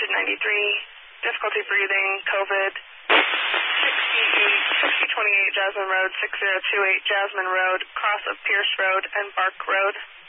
difficulty breathing, COVID, 6028 Jasmine Road, 6028 Jasmine Road, cross of Pierce Road and Bark Road.